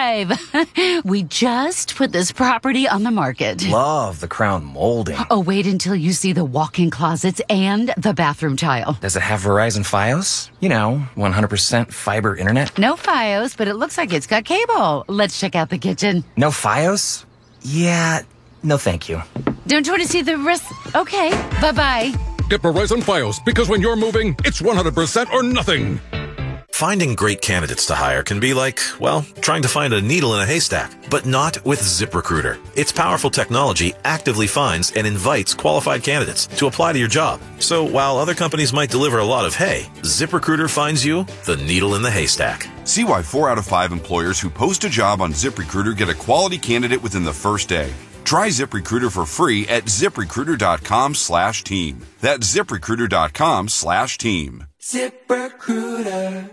live. We just put this property on the market. Love the crown molding. Oh, wait until you see the walk-in closets and the bathroom tile. Does it have Verizon Fios? 100% fiber internet? No Fios, but it looks like it's got cable. Let's check out the kitchen. No Fios? Yeah, no thank you. Don't you want to see the rest? Okay, bye-bye. Get Verizon Fios, because when you're moving, it's 100% or nothing. Finding great candidates to hire can be like, well, trying to find a needle in a haystack, but not with ZipRecruiter. Its powerful technology actively finds and invites qualified candidates to apply to your job. So while other companies might deliver a lot of hay, ZipRecruiter finds you the needle in the haystack. See why 4 out of 5 employers who post a job on ZipRecruiter get a quality candidate within the first day. Try ZipRecruiter for free at ZipRecruiter.com/team. That's ZipRecruiter.com/team. ZipRecruiter.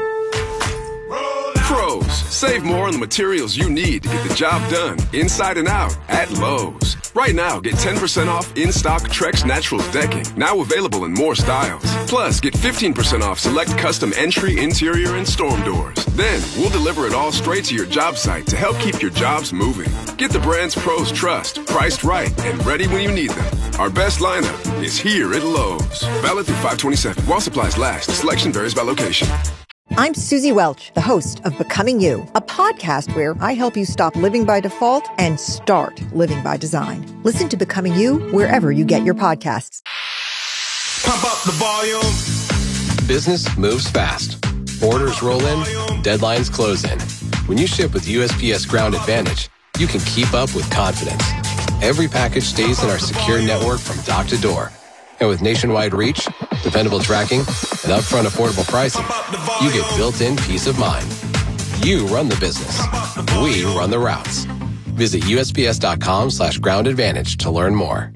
Pros, save more on the materials you need to get the job done, inside and out, at Lowe's. Right now, get 10% off in-stock Trex Naturals decking, now available in more styles. Plus, get 15% off select custom entry, interior, and storm doors. Then, we'll deliver it all straight to your job site to help keep your jobs moving. Get the brands pros trust, priced right, and ready when you need them. Our best lineup is here at Lowe's. Valid through 5/27. While supplies last. Selection varies by location. I'm Susie Welch, the host of Becoming You, a podcast where I help you stop living by default and start living by design. Listen to Becoming You wherever you get your podcasts. Pump up the volume. Business moves fast. Orders roll in, deadlines close in. When you ship with USPS Ground Advantage, you can keep up with confidence. Every package stays in our secure network from dock to door. And with nationwide reach, dependable tracking, and upfront affordable pricing, you get built-in peace of mind. You run the business. We run the routes. Visit USPS.com/Ground Advantage to learn more.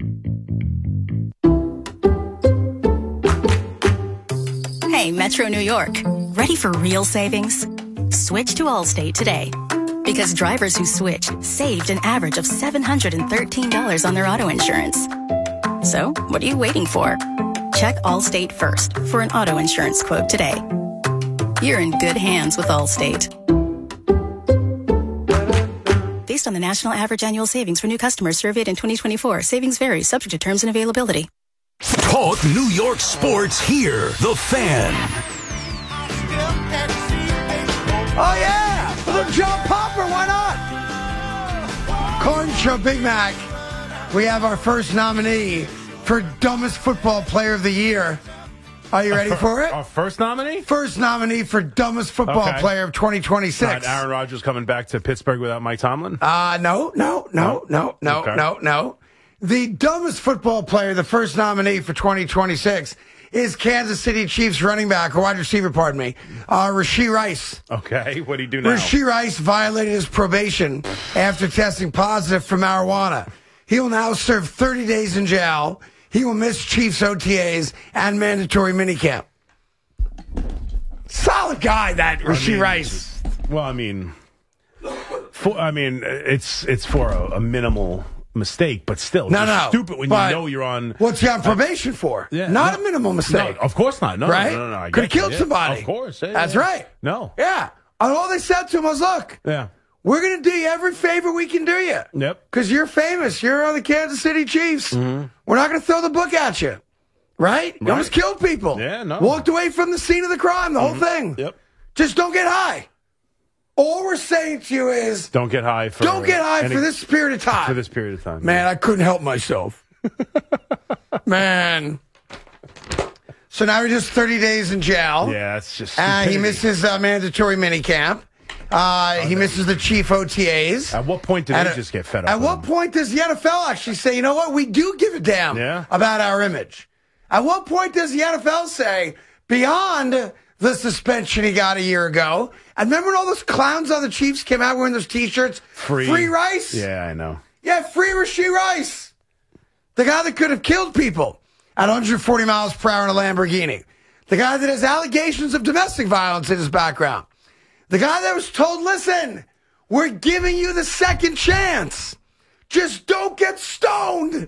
Hey, Metro New York. Ready for real savings? Switch to Allstate today. Because drivers who switched saved an average of $713 on their auto insurance. So, what are you waiting for? Check Allstate first for an auto insurance quote today. You're in good hands with Allstate. Based on the national average annual savings for new customers surveyed in 2024, savings vary, subject to terms and availability. Talk New York sports here. The Fan. Oh, yeah! A little John Popper, why not? Corn Show Big Mac. We have our first nominee for Dumbest Football Player of the Year. Are you ready for it? Our first nominee? First nominee for Dumbest Football Player of 2026. Not Aaron Rodgers coming back to Pittsburgh without Mike Tomlin? No. The dumbest football player, the first nominee for 2026, is Kansas City Chiefs running back, or wide receiver, Rashee Rice. Okay, what do you do now? Rashee Rice violated his probation after testing positive for marijuana. He will now serve 30 days in jail. He will miss Chiefs OTAs and mandatory minicamp. Solid guy, that Rashee Rice. Well, it's for a minimal mistake, but still, it's stupid when you know you're on. What's he on probation for? Yeah, not a minimal mistake. No, of course not. No, right? No. Could have killed somebody. Of course. Yeah, That's right. No. Yeah. And all they said to him was, look. Yeah. We're going to do you every favor we can do you. Yep. Because you're famous. You're on the Kansas City Chiefs. Mm-hmm. We're not going to throw the book at you. Right? You almost killed people. Yeah, no. Walked away from the scene of the crime, the whole thing. Yep. Just don't get high. All we're saying to you is... Don't get high for this period of time. For this period of time. Man, I couldn't help myself. Man. So now he's just 30 days in jail. Yeah, it's just he misses mandatory minicamp. He misses the Chief OTAs. At what point did he just get fed up? At what point does the NFL actually say, you know what, we do give a damn about our image? At what point does the NFL say, beyond the suspension he got a year ago, and remember when all those clowns on the Chiefs came out wearing those T-shirts? Free Rice? Yeah, I know. Yeah, free Rashee Rice. The guy that could have killed people at 140 miles per hour in a Lamborghini. The guy that has allegations of domestic violence in his background. The guy that was told, listen, we're giving you the second chance. Just don't get stoned.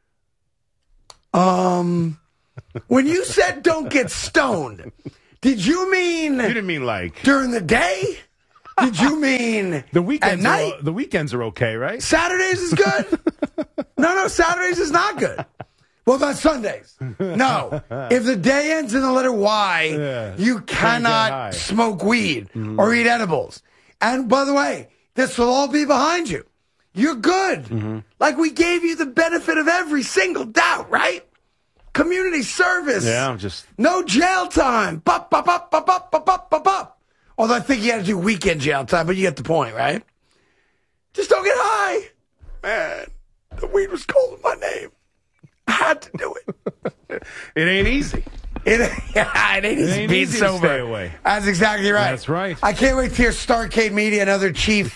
When you said don't get stoned, did you mean... You didn't mean like... during the day? Did you mean the weekends? At night? The weekends are okay, right? Saturdays is good. No, Saturdays is not good. What about Sundays? No. If the day ends in the letter Y, you cannot smoke weed or eat edibles. And by the way, this will all be behind you. You're good. Like we gave you the benefit of every single doubt, right? Community service. Yeah, just no jail time. Bop, bop, bop, bop, bop, bop, bop, bop, bop. Although I think you had to do weekend jail time, but you get the point, right? Just don't get high. Man, the weed was calling my name. I had to do it. It ain't easy. It ain't easy being sober. To stay away. That's exactly right. That's right. I can't wait to hear Starcade Media and other chief,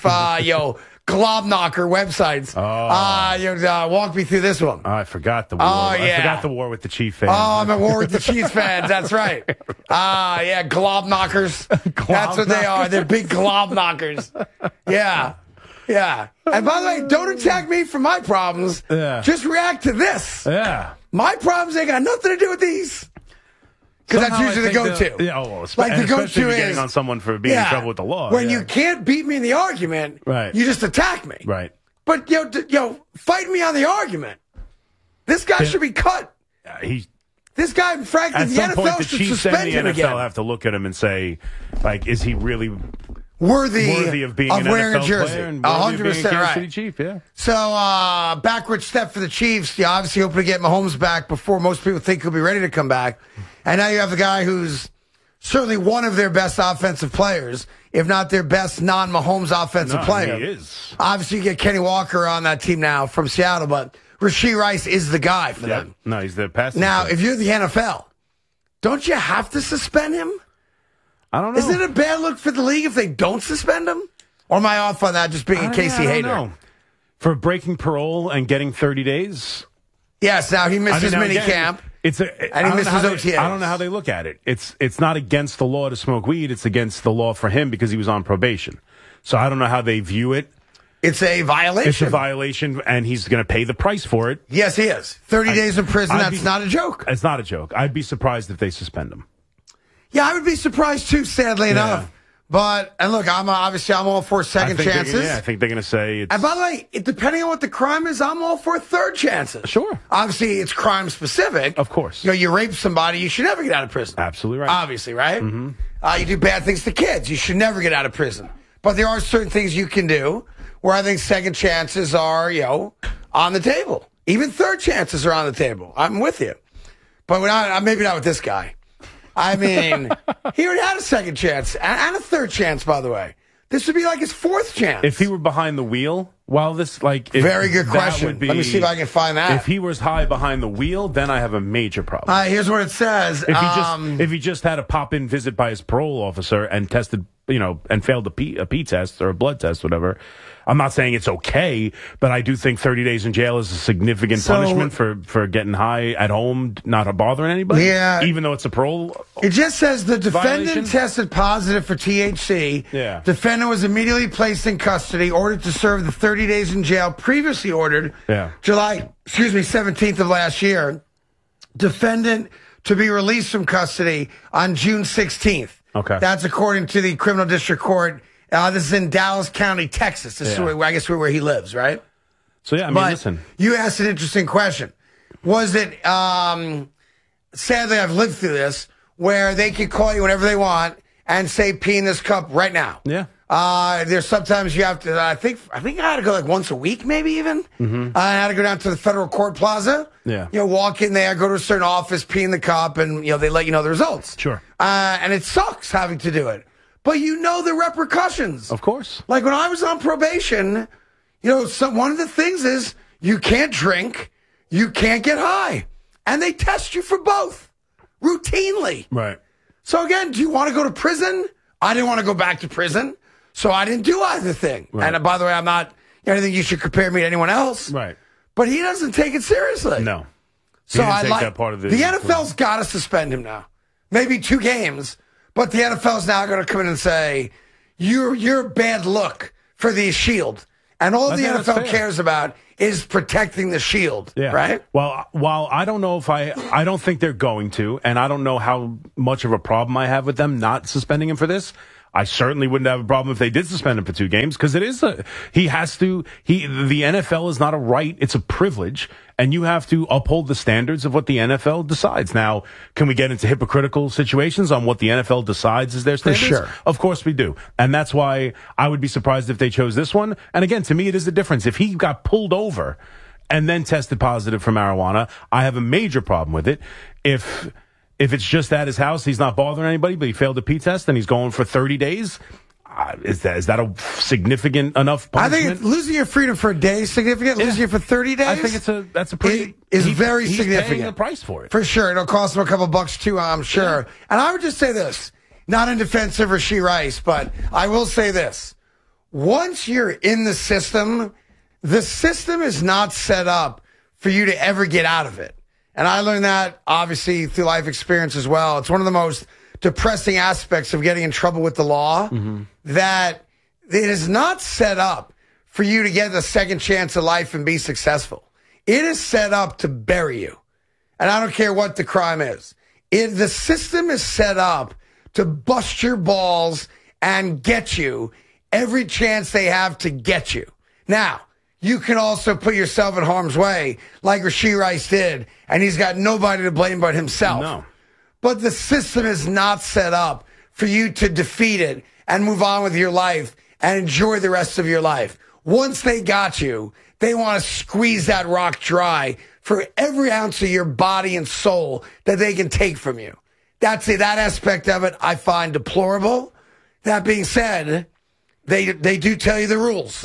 glob knocker websites. Walk me through this one. I forgot the war. Oh, yeah. I forgot the war with the Chief fans. Oh, I'm at war with the Chiefs fans. That's right. Glob knockers. That's what they are. They're big glob knockers. Yeah. Yeah. And by the way, don't attack me for my problems. Yeah. Just react to this. Yeah. My problems ain't got nothing to do with these. Because that's usually the go-to. Like the go-to is getting on someone for being in trouble with the law. When you can't beat me in the argument, you just attack me. Right. But fight me on the argument. This guy should be cut. This guy, frankly, at the some NFL point, the should Chiefs and suspend the him NFL again. have to look at him and say, like, is he really worthy of being an wearing NFL a jersey? player and worthy of being a 100% Kansas right. City Chief? Yeah. So, backward step for the Chiefs. You obviously hoping to get Mahomes back before most people think he'll be ready to come back. And now you have the guy who's certainly one of their best offensive players, if not their best non-Mahomes offensive player. He is. Obviously, you get Kenny Walker on that team now from Seattle, but Rashee Rice is the guy for them. No, he's the passing. Now, player. if you're the NFL, don't you have to suspend him? I don't know. Isn't it a bad look for the league if they don't suspend him? Or am I off on that just being a Casey Hayter? Know. For breaking parole and getting 30 days? Yes, now he missed his mini camp. And he misses OTAs. I don't know how they look at it. It's not against the law to smoke weed. It's against the law for him because he was on probation. So I don't know how they view it. It's a violation. It's a violation, and he's going to pay the price for it. Yes, he is. 30 days in prison, that's not a joke. It's not a joke. I'd be surprised if they suspend him. Yeah, I would be surprised too, sadly enough. But, and look, I'm all for second chances. I think they're going to say and by the way, depending on what the crime is, I'm all for third chances. Sure. Obviously, it's crime specific. Of course. You rape somebody, you should never get out of prison. Absolutely right. Obviously, right? Mm-hmm. You do bad things to kids, you should never get out of prison. But there are certain things you can do where I think second chances are, on the table. Even third chances are on the table. I'm with you. But maybe not with this guy. I mean, he already had a second chance and a third chance, by the way. This would be like his fourth chance. If he were behind the wheel while this, very good question. Let me see if I can find that. If he was high behind the wheel, then I have a major problem. Here's what it says. If he just had a pop-in visit by his parole officer and tested, and failed a P test or a blood test, whatever. I'm not saying it's okay, but I do think 30 days in jail is a significant punishment for getting high at home, not bothering anybody. Yeah. Even though it's a parole. It just says the defendant violation? tested positive for THC. Yeah. Defendant was immediately placed in custody, ordered to serve the 30 days in jail previously ordered. Yeah. July 17th of last year. Defendant to be released from custody on June 16th. Okay. That's according to the criminal district court. This is in Dallas County, Texas. This is I guess where he lives, right? So, yeah, listen. You asked an interesting question. Was it, sadly, I've lived through this, where they could call you whenever they want and say, pee in this cup right now. Yeah. There's sometimes you have to, I think I had to go like once a week, maybe even. Mm-hmm. I had to go down to the Federal Court Plaza. Yeah. Walk in there, go to a certain office, pee in the cup, and, they let you know the results. Sure. And it sucks having to do it. But the repercussions. Of course. Like when I was on probation, one of the things is you can't drink, you can't get high. And they test you for both routinely. Right. So again, do you want to go to prison? I didn't want to go back to prison, so I didn't do either thing. Right. And by the way, I'm not anything you should compare me to anyone else. Right. But he doesn't take it seriously. No. So I like that part of the NFL's got to suspend him now. Maybe 2 games. But the NFL's now going to come in and say, you're a bad look for the shield. And all the NFL cares about is protecting the shield, right? Well, while I don't know I don't think they're going to, and I don't know how much of a problem I have with them not suspending him for this, I certainly wouldn't have a problem if they did suspend him for 2 games because it is the NFL is not a right, it's a privilege, and you have to uphold the standards of what the NFL decides. Now, can we get into hypocritical situations on what the NFL decides is their standards? For sure. Of course we do. And that's why I would be surprised if they chose this one. And again, to me, it is a difference. If he got pulled over and then tested positive for marijuana, I have a major problem with it. If it's just at his house, he's not bothering anybody, but he failed a P test and he's going for 30 days, is that a significant enough punishment? I think losing your freedom for a day is significant. Yeah. Losing it for 30 days, I think that's a pretty is very significant. He's paying the price for it for sure. It'll cost him a couple bucks too, I'm sure. Yeah. And I would just say this, not in defense of Rashee Rice, but I will say this: once you're in the system is not set up for you to ever get out of it. And I learned that, obviously, through life experience as well. It's one of the most depressing aspects of getting in trouble with the law, that it is not set up for you to get a second chance at life and be successful. It is set up to bury you. And I don't care what the crime is. The system is set up to bust your balls and get you every chance they have to get you. Now, you can also put yourself in harm's way like Rashee Rice did, and he's got nobody to blame but himself. No. But the system is not set up for you to defeat it and move on with your life and enjoy the rest of your life. Once they got you, they want to squeeze that rock dry for every ounce of your body and soul that they can take from you. That's it. That aspect of it I find deplorable. That being said, they do tell you the rules.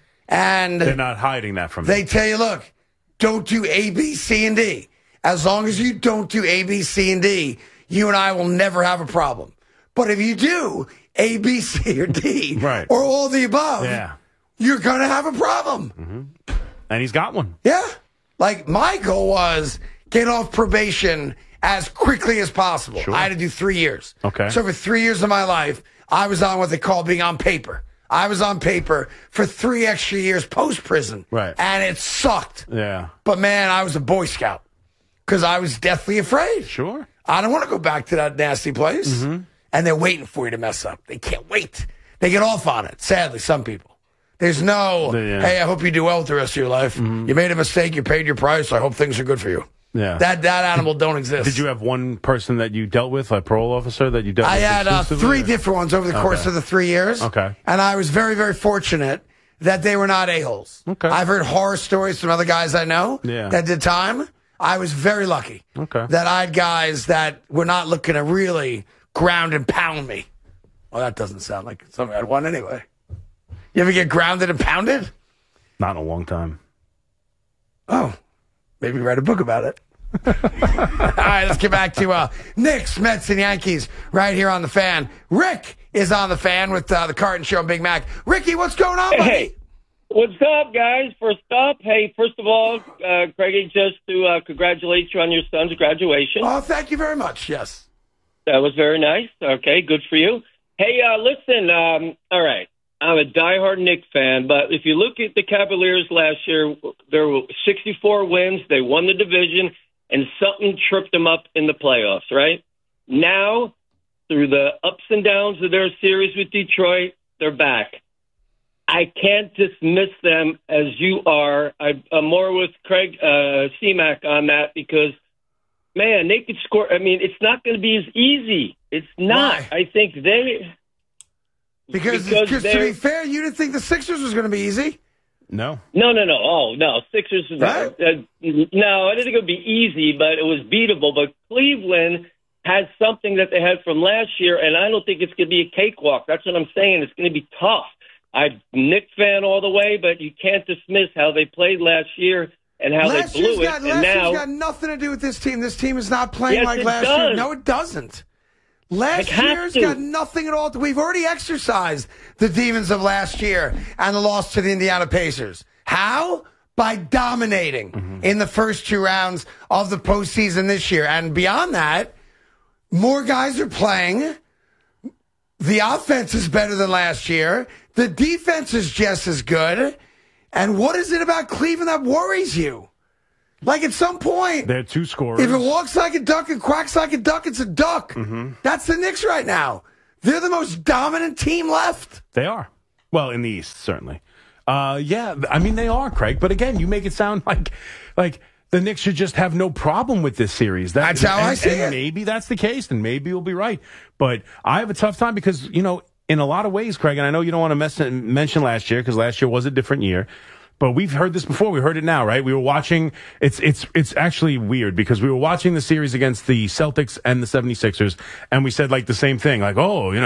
And they're not hiding that from you. They tell you, look, don't do A, B, C, and D. As long as you don't do A, B, C, and D, you and I will never have a problem. But if you do A, B, C, or D, right, or all the above, you're going to have a problem. And he's got one. Yeah. Like, my goal was get off probation as quickly as possible. Sure. I had to do 3 years. Okay. So for 3 years of my life, I was on what they call being on paper. I was on paper for 3 extra years post-prison. Right. And it sucked. Yeah. But, man, I was a Boy Scout because I was deathly afraid. Sure. I don't want to go back to that nasty place. And they're waiting for you to mess up. They can't wait. They get off on it, sadly, some people. There's no, hey, I hope you do well with the rest of your life. You made a mistake. You paid your price. I hope things are good for you. Yeah. That animal don't exist. Did you have one person that you dealt with, a parole officer that you dealt with? I had 3 different ones over the course of the 3 years. Okay. And I was very, very fortunate that they were not a-holes. Okay. I've heard horror stories from other guys I know that did time. I was very lucky that I had guys that were not looking to really ground and pound me. Well, that doesn't sound like something I'd want anyway. You ever get grounded and pounded? Not in a long time. Oh, maybe write a book about it. All right, let's get back to Knicks, Mets, and Yankees right here on The Fan. Rick is on The Fan with the Carton Show and Big Mac. Ricky, what's going on, buddy? Hey, what's up, guys? First of all, Craigie, just to congratulate you on your son's graduation. Oh, thank you very much, yes. That was very nice. Okay, good for you. Hey, listen, all right. I'm a diehard Knicks fan, but if you look at the Cavaliers last year, there were 64 wins. They won the division, and something tripped them up in the playoffs, right? Now, through the ups and downs of their series with Detroit, they're back. I can't dismiss them as you are. I'm more with Craig C-Mac on that because, man, they could score. I mean, it's not going to be as easy. It's not. Why? I think they... Because to be fair, you didn't think the Sixers was going to be easy? No. No. Oh, no. Sixers, right? No, I didn't think it would be easy, but it was beatable. But Cleveland has something that they had from last year, and I don't think it's going to be a cakewalk. That's what I'm saying. It's going to be tough. I'm a Knicks fan all the way, but you can't dismiss how they played last year and how they blew it. Last year's got nothing to do with this team. This team is not playing like last year. No, it doesn't. Last year's got nothing at all. We've already exercised the demons of last year and the loss to the Indiana Pacers. How? By dominating in the first 2 rounds of the postseason this year. And beyond that, more guys are playing. The offense is better than last year. The defense is just as good. And what is it about Cleveland that worries you? Like, at some point, they're 2 scorers. If it walks like a duck and quacks like a duck, it's a duck. That's the Knicks right now. They're the most dominant team left. They are. Well, in the East, certainly. Yeah, I mean, they are, Craig. But again, you make it sound like the Knicks should just have no problem with this series. That's how I see it. Maybe that's the case, and maybe you'll be right. But I have a tough time because, in a lot of ways, Craig, and I know you don't want to mention last year because last year was a different year. But we've heard this before. We heard it now, right? We were watching. It's actually weird because we were watching the series against the Celtics and the 76ers, and we said the same thing, the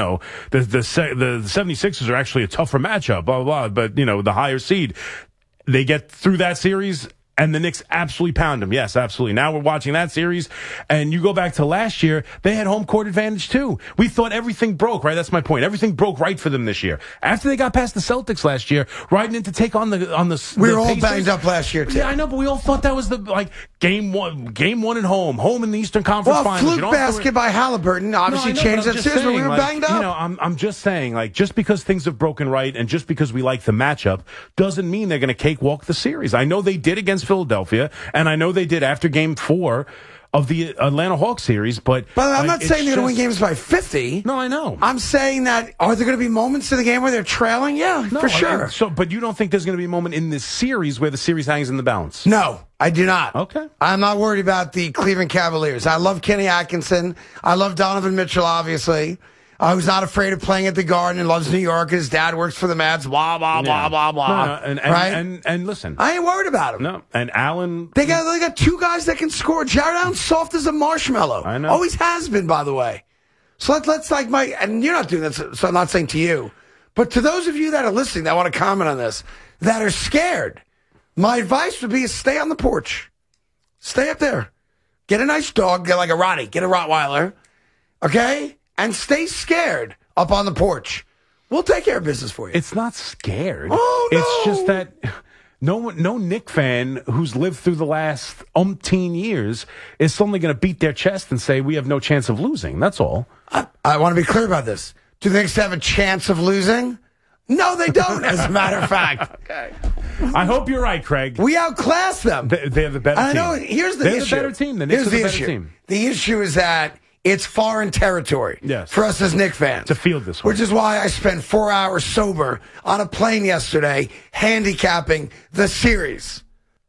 76ers are actually a tougher matchup, blah, blah, blah. But, the higher seed, they get through that series, and the Knicks absolutely pound them. Yes, absolutely. Now we're watching that series, and you go back to last year, they had home court advantage too. We thought everything broke, right? That's my point. Everything broke right for them this year. After they got past the Celtics last year, riding in to take on the we were all Pacers. banged up last year too. Yeah, I know, but we all thought that was game one at home in the Eastern Conference Finals. Fluke basket by Halliburton obviously changed that series, but we were banged up. I'm just saying, just because things have broken right and just because we like the matchup doesn't mean they're going to cakewalk the series. I know they did against Philadelphia. And I know they did after Game 4 of the Atlanta Hawks series, but I'm not saying they're going to win games by 50. No, I know. I'm saying that are there going to be moments in the game where they're trailing? Yeah, for sure. But you don't think there's going to be a moment in this series where the series hangs in the balance? No, I do not. Okay. I'm not worried about the Cleveland Cavaliers. I love Kenny Atkinson. I love Donovan Mitchell, obviously. Who's not afraid of playing at the Garden and loves New York. His dad works for the Mets. Blah, blah, blah, blah, blah. No, right? And listen. I ain't worried about him. No. And Allen. They got two guys that can score. Jared Allen's soft as a marshmallow. I know. Always has been, by the way. So let's and you're not doing this, so I'm not saying to you. But to those of you that are listening that want to comment on this, that are scared, my advice would be is stay on the porch. Stay up there. Get a nice dog. Get like a Rottie. Get a Rottweiler. Okay? And stay scared up on the porch. We'll take care of business for you. It's not scared. Oh, no. It's just that no Knick fan who's lived through the last umpteen years is suddenly going to beat their chest and say we have no chance of losing. That's all. I want to be clear about this. Do the Knicks have a chance of losing? No, they don't, as a matter of fact. Okay. I hope you're right, Craig. We outclassed them. They have the better team. I know. Here's the issue. They're the better team. The Knicks are the better team. The issue is that it's foreign territory for us as Knicks fans to feel this way. Which is why I spent 4 hours sober on a plane yesterday handicapping the series.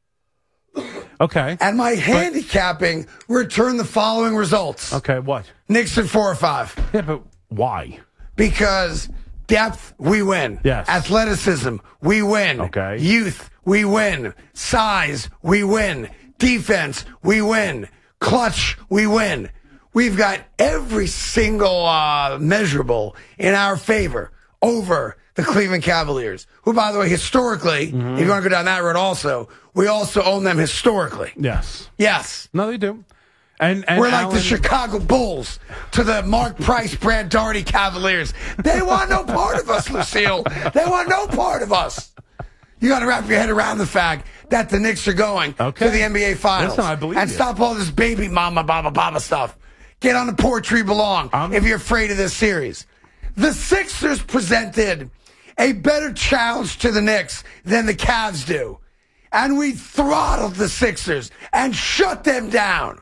Okay. And my handicapping returned the following results. Okay, what? Knicks at 4 or 5. Yeah, but why? Because depth, we win. Yes. Athleticism, we win. Okay. Youth, we win. Size, we win. Defense, we win. Clutch, we win. We've got every single measurable in our favor over the Cleveland Cavaliers, who, by the way, historically, if you want to go down that road also, we also own them historically. Yes. Yes. No, they do. And we're like the Chicago Bulls to the Mark Price, Brad Daugherty Cavaliers. They want no part of us, Lucille. They want no part of us. You got to wrap your head around the fact that the Knicks are going to the NBA Finals. Listen, I believe and you. Stop all this baby mama, baba stuff. Get on the porch where you belong if you're afraid of this series. The Sixers presented a better challenge to the Knicks than the Cavs do. And we throttled the Sixers and shut them down.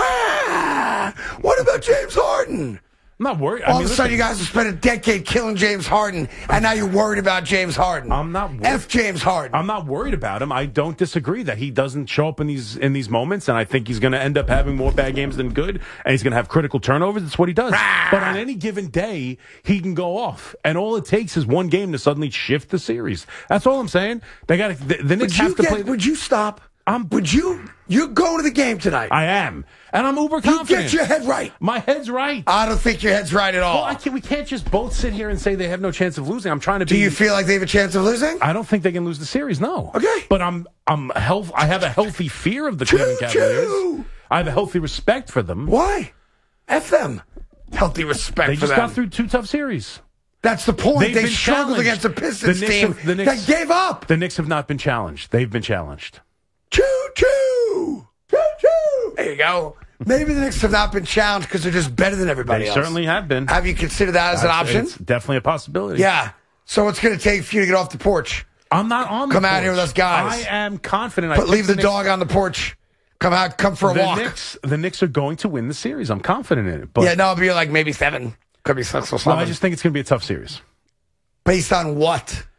Wow! What about James Harden? I'm not worried. All of a sudden, you guys have spent a decade killing James Harden, and now you're worried about James Harden. I'm not worried. F James Harden. I'm not worried about him. I don't disagree that he doesn't show up in these moments, and I think he's going to end up having more bad games than good, and he's going to have critical turnovers. That's what he does. But on any given day, he can go off, and all it takes is one game to suddenly shift the series. That's all I'm saying. They got the Knicks have to play. Would you stop? You're going to the game tonight. I am. And I'm uber confident. You get your head right. My head's right. I don't think your head's right at all. Well, we can't just both sit here and say they have no chance of losing. I'm trying to be... Do you feel like they have a chance of losing? I don't think they can lose the series, no. Okay. But I have a healthy fear of the Cleveland Cavaliers. I have a healthy respect for them. Why? F them. Healthy respect for them. They just got through 2 tough series. That's the point. They struggled against the Pistons team that gave up. The Knicks have not been challenged. They've been challenged. Choo-choo! Choo-choo! There you go. Maybe the Knicks have not been challenged because they're just better than everybody else. They certainly have been. Have you considered that as an option? It's definitely a possibility. Yeah. So what's going to take for you to get off the porch? I'm not on the porch. Come out here with us guys. I am confident. But leave the dog on the porch. Come out. Come for a walk. The Knicks are going to win the series. I'm confident in it. But yeah, no, but you're like maybe 7. Could be 6 or 7. No, I just think it's going to be a tough series. Based on what?